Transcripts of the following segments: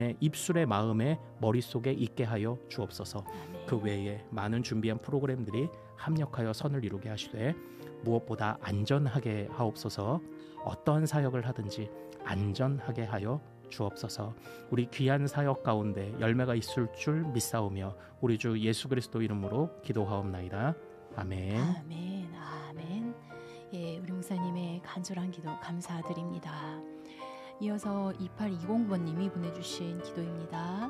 입술의 마음에 머릿속에 있게 하여 주옵소서. 아멘. 그 외에 많은 준비한 프로그램들이 합력하여 선을 이루게 하시되 무엇보다 안전하게 하옵소서. 어떠한 사역을 하든지 안전하게 하여 주옵소서. 우리 귀한 사역 가운데 열매가 있을 줄 믿사오며 우리 주 예수 그리스도 이름으로 기도하옵나이다. 아멘. 아멘. 아멘. 예, 우리 목사님의 간절한 기도 감사드립니다. 이어서 2820번님이 보내주신 기도입니다.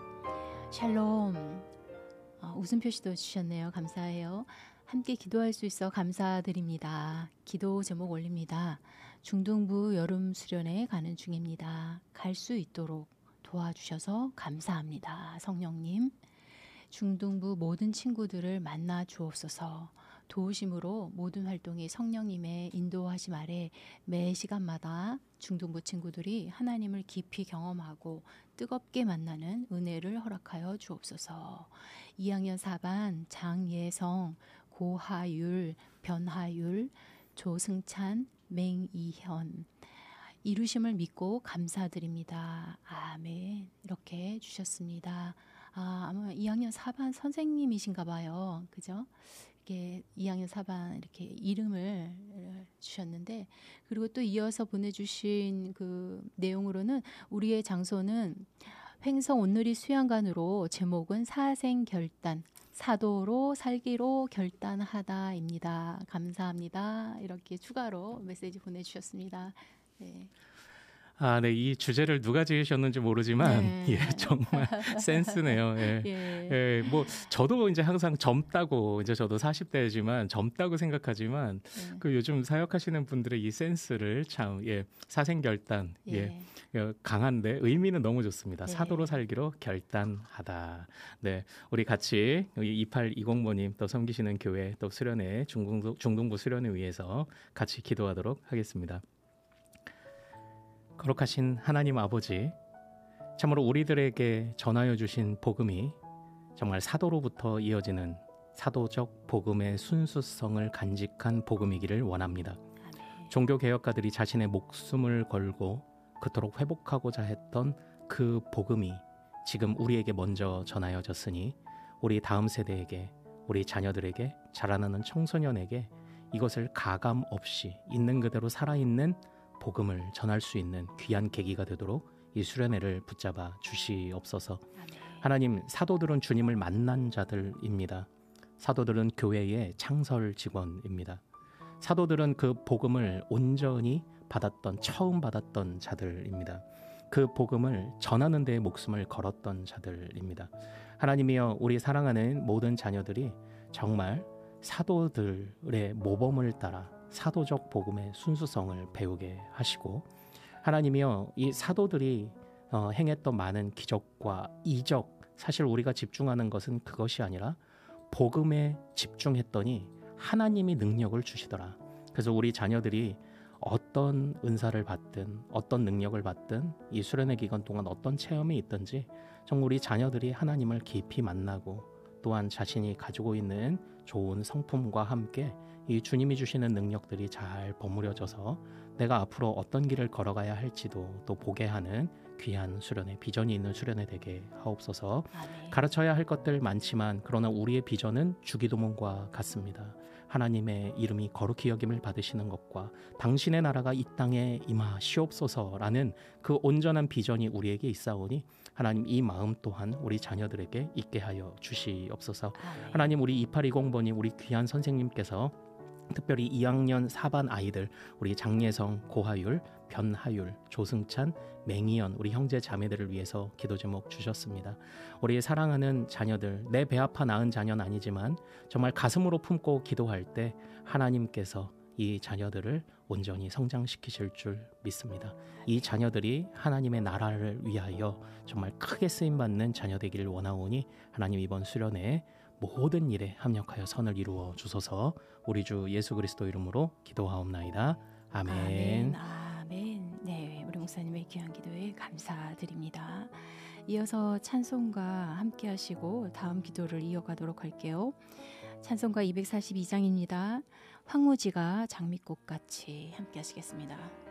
샬롬. 웃음 표시도 주셨네요. 감사해요. 함께 기도할 수 있어 감사드립니다. 기도 제목 올립니다. 중등부 여름 수련회 가는 중입니다. 갈 수 있도록 도와주셔서 감사합니다. 성령님. 중등부 모든 친구들을 만나 주옵소서. 도우심으로 모든 활동이 성령님의 인도하심 아래 매 시간마다 중등부 친구들이 하나님을 깊이 경험하고 뜨겁게 만나는 은혜를 허락하여 주옵소서. 2학년 4반 장예성, 고하율, 변하율, 조승찬, 맹이현. 이루심을 믿고 감사드립니다. 아멘. 이렇게 주셨습니다. 아마 2학년 4반 선생님이신가 봐요. 그죠? 이렇게 2학년 4반 이렇게 이름을 주셨는데, 그리고 또 이어서 보내주신 그 내용으로는 우리의 장소는 횡성 온누리 수양관으로 제목은 사생결단, 사도로 살기로 결단하다입니다. 감사합니다. 이렇게 추가로 메시지 보내주셨습니다. 네. 네, 이 주제를 누가 지으셨는지 모르지만 네. 예, 정말 센스네요. 예. 예. 예, 뭐 저도 이제 항상 젊다고, 이제 저도 40대지만 젊다고 생각하지만 네. 그 요즘 사역하시는 분들의 이 센스를 참 사생결단 예. 강한데 의미는 너무 좋습니다. 네. 사도로 살기로 결단하다. 네, 우리 같이 2820번님 또 섬기시는 교회 또 수련회 중등부 수련회 위해서 같이 기도하도록 하겠습니다. 거룩하신 하나님 아버지, 참으로 우리들에게 전하여 주신 복음이 정말 사도로부터 이어지는 사도적 복음의 순수성을 간직한 복음이기를 원합니다. 종교개혁가들이 자신의 목숨을 걸고 그토록 회복하고자 했던 그 복음이 지금 우리에게 먼저 전하여졌으니 우리 다음 세대에게, 우리 자녀들에게, 자라나는 청소년에게 이것을 가감 없이 있는 그대로 살아있는 복음을 전할 수 있는 귀한 계기가 되도록 이 수련회를 붙잡아 주시옵소서. 하나님, 사도들은 주님을 만난 자들입니다. 사도들은 교회의 창설 직원입니다. 사도들은 그 복음을 온전히 처음 받았던 자들입니다. 그 복음을 전하는 데에 목숨을 걸었던 자들입니다. 하나님이여, 우리 사랑하는 모든 자녀들이 정말 사도들의 모범을 따라 사도적 복음의 순수성을 배우게 하시고, 하나님이여, 이 사도들이 행했던 많은 기적과 이적, 사실 우리가 집중하는 것은 그것이 아니라 복음에 집중했더니 하나님이 능력을 주시더라. 그래서 우리 자녀들이 어떤 은사를 받든 어떤 능력을 받든 이 수련회 기간 동안 어떤 체험이 있든지 정말 우리 자녀들이 하나님을 깊이 만나고 또한 자신이 가지고 있는 좋은 성품과 함께 이 주님이 주시는 능력들이 잘 버무려져서 내가 앞으로 어떤 길을 걸어가야 할지도 또 보게 하는 귀한 수련회, 비전이 있는 수련회 되게 하옵소서. 가르쳐야 할 것들 많지만 그러나 우리의 비전은 주기도문과 같습니다. 하나님의 이름이 거룩히 여김을 받으시는 것과 당신의 나라가 이 땅에 임하시옵소서라는 그 온전한 비전이 우리에게 있사오니 하나님, 이 마음 또한 우리 자녀들에게 있게 하여 주시옵소서. 하나님, 우리 2820번이 우리 귀한 선생님께서 특별히 2학년 4반 아이들, 우리 장예성, 고하율, 변하율, 조승찬, 맹이연, 우리 형제 자매들을 위해서 기도 제목 주셨습니다. 우리 사랑하는 자녀들, 내 배 아파 낳은 자녀는 아니지만 정말 가슴으로 품고 기도할 때 하나님께서 이 자녀들을 온전히 성장시키실 줄 믿습니다. 이 자녀들이 하나님의 나라를 위하여 정말 크게 쓰임받는 자녀 되기를 원하오니 하나님, 이번 수련회에 모든 일에 합력하여 선을 이루어 주소서. 우리 주 예수 그리스도 이름으로 기도하옵나이다. 아멘. 아멘. 아멘. 네, 우리 목사님의 귀한 기도에 감사드립니다. 이어서 찬송가 함께 하시고 다음 기도를 이어가도록 할게요. 찬송가 242장입니다. 황무지가 장미꽃같이 함께 하시겠습니다.